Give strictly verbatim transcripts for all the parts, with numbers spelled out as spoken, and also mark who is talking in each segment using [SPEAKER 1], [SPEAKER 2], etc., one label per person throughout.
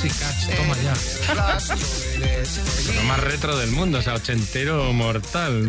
[SPEAKER 1] Maxi Cats, toma ya. Lo más retro del mundo, o sea, ochentero mortal.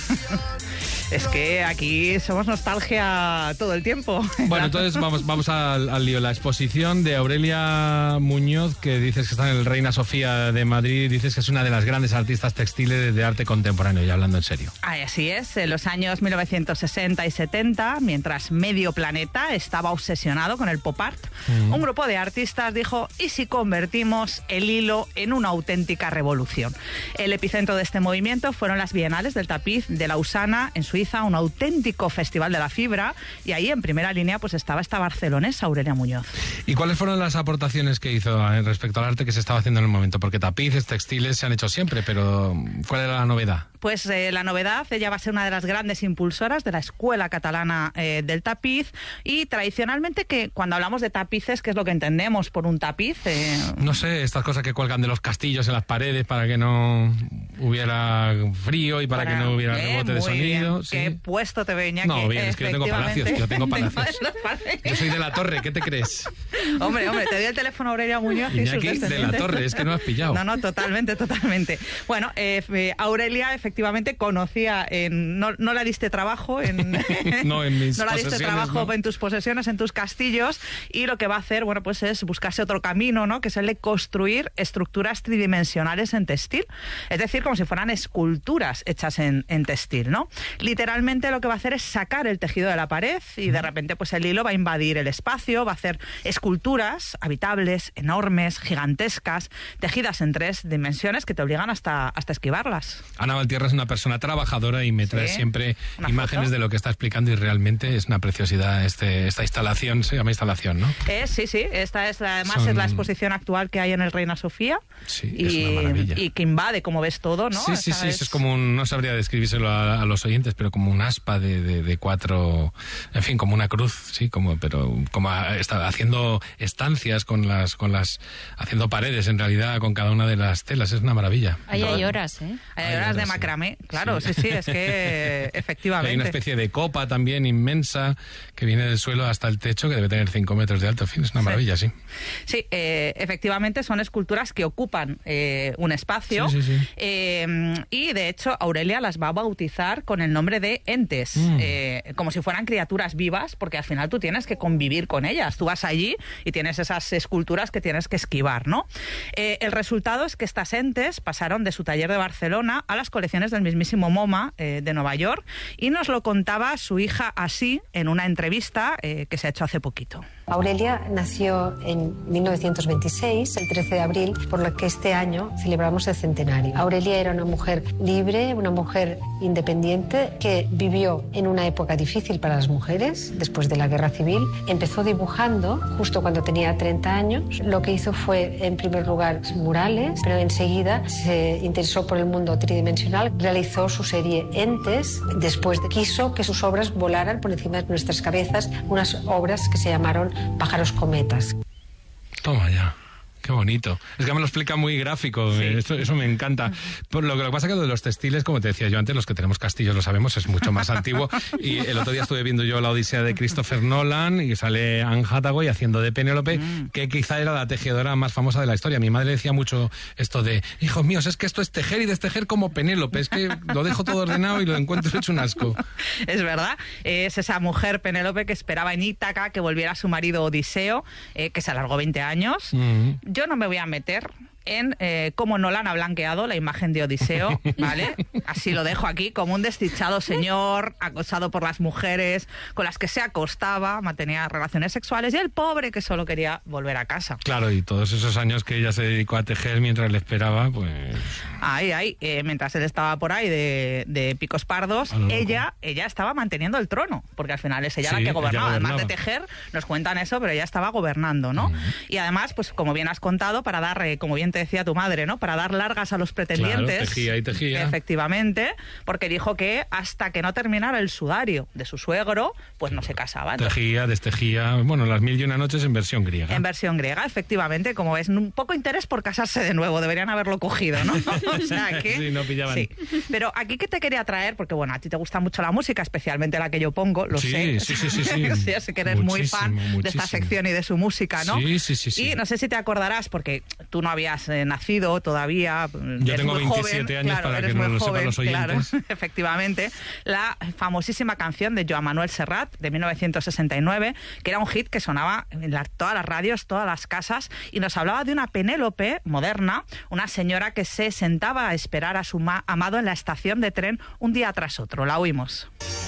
[SPEAKER 2] Es que aquí somos nostalgia todo el tiempo.
[SPEAKER 1] Bueno, entonces vamos, vamos al, al lío. La exposición de Aurelia Muñoz, que dices que está en el Reina Sofía de Madrid, dices que es una de las grandes artistas textiles de arte contemporáneo, ya hablando en serio.
[SPEAKER 2] Ay, así es. En los años mil novecientos sesenta y setenta, mientras medio planeta estaba obsesionado con el pop art, mm. un grupo de artistas dijo, ¿y si convertimos el hilo en una auténtica revolución? El epicentro de este movimiento fueron las Bienales del Tapiz de Lausana, en Suiza, un auténtico festival de la fibra, y ahí en primera línea pues estaba esta barcelonesa Aurelia Muñoz.
[SPEAKER 1] ¿Y cuáles fueron las aportaciones que hizo respecto al arte que se estaba haciendo en el momento? Porque tapices, textiles se han hecho siempre, pero ¿cuál era la novedad?
[SPEAKER 2] Pues eh, la novedad, ella va a ser una de las grandes impulsoras de la Escuela Catalana eh, del Tapiz, y tradicionalmente, que cuando hablamos de tapices, ¿qué es lo que entendemos por un tapiz? Eh...
[SPEAKER 1] No sé, estas cosas que cuelgan de los castillos en las paredes para que no hubiera frío y para, para que no hubiera
[SPEAKER 2] eh,
[SPEAKER 1] rebote de sonido.
[SPEAKER 2] Bien.
[SPEAKER 1] Sí.
[SPEAKER 2] ¿Qué puesto te veña?
[SPEAKER 1] No,
[SPEAKER 2] que,
[SPEAKER 1] bien, es que yo tengo palacios, yo tengo palacios. Yo soy de la Torre, ¿qué te crees?
[SPEAKER 2] Hombre, hombre, te doy el teléfono a Aurelia Muñoz y, y
[SPEAKER 1] aquí de la Torre, es que no has pillado.
[SPEAKER 2] No, no, totalmente, totalmente. Bueno, eh, Aurelia efectivamente conocía, en, no, no la diste trabajo en...
[SPEAKER 1] no, en mis
[SPEAKER 2] No la diste trabajo
[SPEAKER 1] no.
[SPEAKER 2] en tus posesiones, en tus castillos, y lo que va a hacer, bueno, pues es buscarse otro camino, ¿no? Que es el de construir estructuras tridimensionales en textil. Es decir, como si fueran esculturas hechas en, en textil, ¿no? Literalmente lo que va a hacer es sacar el tejido de la pared y de repente pues el hilo va a invadir el espacio, va a hacer esculturas habitables, enormes, gigantescas, tejidas en tres dimensiones que te obligan hasta, hasta esquivarlas.
[SPEAKER 1] Ana Valtierra es una persona trabajadora y me trae sí, siempre imágenes foto de lo que está explicando, y realmente es una preciosidad este, esta instalación, se llama instalación, ¿no?
[SPEAKER 2] Eh, sí, sí, esta es la, además
[SPEAKER 1] Son...
[SPEAKER 2] es la exposición actual que hay en el Reina Sofía.
[SPEAKER 1] Sí,
[SPEAKER 2] y,
[SPEAKER 1] es una maravilla.
[SPEAKER 2] Y que invade, como ves, todo, ¿no?
[SPEAKER 1] Sí, sí, sí, es... es como un, no sabría describírselo a, a los oyentes, pero como un aspa de, de, de cuatro, en fin, como una cruz, sí, como, pero como a, está haciendo estancias con las, con las, haciendo paredes en realidad con cada una de las telas, es una maravilla.
[SPEAKER 3] Ahí hay horas, ¿eh?
[SPEAKER 2] Hay, hay horas, horas de macramé, sí. Claro, sí, sí, sí, es que efectivamente.
[SPEAKER 1] Hay una especie de copa también inmensa que viene del suelo hasta el techo, que debe tener cinco metros de alto, en fin, es una maravilla, sí.
[SPEAKER 2] Sí, sí eh, efectivamente son esculturas que ocupan eh, un espacio,
[SPEAKER 1] sí, sí, sí.
[SPEAKER 2] Eh, y de hecho Aurelia las va a bautizar con el nombre de entes, mm. eh, como si fueran criaturas vivas, porque al final tú tienes que convivir con ellas. Tú vas allí y tienes esas esculturas que tienes que esquivar, ¿no? Eh, el resultado es que estas entes pasaron de su taller de Barcelona a las colecciones del mismísimo MoMA eh, de Nueva York, y nos lo contaba su hija así en una entrevista eh, que se ha hecho hace poquito.
[SPEAKER 4] Aurelia nació en mil novecientos veintiséis, el trece de abril, por lo que este año celebramos el centenario. Aurelia era una mujer libre, una mujer independiente que vivió en una época difícil para las mujeres, después de la Guerra Civil. Empezó dibujando justo cuando tenía treinta años. Lo que hizo fue, en primer lugar, murales, pero enseguida se interesó por el mundo tridimensional. Realizó su serie Entes. Después quiso que sus obras volaran por encima de nuestras cabezas, unas obras que se llamaron Pájaros Cometas.
[SPEAKER 1] Toma ya. Qué bonito. Es que me lo explica muy gráfico. Sí. Esto, eso me encanta. Por lo que lo que pasa es que lo de los textiles, como te decía yo antes, los que tenemos castillos lo sabemos, es mucho más antiguo. Y el otro día estuve viendo yo la Odisea de Christopher Nolan y sale Anne Hathaway haciendo de Penélope, mm. que quizá era la tejedora más famosa de la historia. Mi madre decía mucho esto de, hijos míos, es que esto es tejer y destejer como Penélope. Es que lo dejo todo ordenado y lo encuentro hecho un asco.
[SPEAKER 2] Es verdad. Es esa mujer Penélope que esperaba en Ítaca que volviera su marido Odiseo, eh, que se alargó veinte años. Mm. Yo no me voy a meter en eh, cómo Nolan ha blanqueado la imagen de Odiseo, ¿vale? Así lo dejo aquí, como un desdichado señor acosado por las mujeres con las que se acostaba, mantenía relaciones sexuales, y el pobre que solo quería volver a casa.
[SPEAKER 1] Claro, y todos esos años que ella se dedicó a tejer mientras le esperaba, pues...
[SPEAKER 2] Ahí, ahí, eh, mientras él estaba por ahí de, de picos pardos, ella, ella estaba manteniendo el trono, porque al final es ella sí, la que gobernaba. Además de tejer, nos cuentan eso, pero ella estaba gobernando, ¿no? Uh-huh. Y además, pues como bien has contado, para dar, eh, como bien te te decía tu madre, ¿no? Para dar largas a los pretendientes.
[SPEAKER 1] Claro, tejía y tejía.
[SPEAKER 2] Efectivamente, porque dijo que hasta que no terminara el sudario de su suegro, pues no se casaba. Entonces,
[SPEAKER 1] tejía, destejía, bueno, las mil y una noches en versión griega.
[SPEAKER 2] En versión griega, efectivamente, como es un poco interés por casarse de nuevo, deberían haberlo cogido, ¿no? O sea que...
[SPEAKER 1] sí, no pillaban.
[SPEAKER 2] Sí. Pero aquí que te quería traer, porque bueno, a ti te gusta mucho la música, especialmente la que yo pongo, lo
[SPEAKER 1] sí,
[SPEAKER 2] sé.
[SPEAKER 1] Sí, sí, sí, sí.
[SPEAKER 2] Yo sé que eres muy fan
[SPEAKER 1] muchísimo.
[SPEAKER 2] de esta sección y de su música, ¿no?
[SPEAKER 1] Sí, sí, sí, sí.
[SPEAKER 2] Y no sé si te acordarás, porque tú no habías eh, nacido todavía.
[SPEAKER 1] Yo tengo
[SPEAKER 2] muy
[SPEAKER 1] veintisiete
[SPEAKER 2] joven,
[SPEAKER 1] años,
[SPEAKER 2] claro,
[SPEAKER 1] para
[SPEAKER 2] eres
[SPEAKER 1] que no
[SPEAKER 2] muy
[SPEAKER 1] lo
[SPEAKER 2] joven,
[SPEAKER 1] sepan los oyentes.
[SPEAKER 2] Claro, efectivamente. La famosísima canción de Joan Manuel Serrat, de mil novecientos sesenta y nueve, que era un hit que sonaba en la, todas las radios, todas las casas, y nos hablaba de una Penélope moderna, una señora que se sentaba a esperar a su amado en la estación de tren un día tras otro. La oímos.